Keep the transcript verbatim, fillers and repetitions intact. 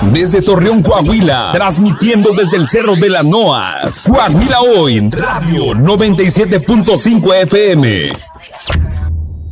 desde Torreón, Coahuila, transmitiendo desde el Cerro de las Noas. Coahuila Hoy, Radio noventa y siete punto cinco F M.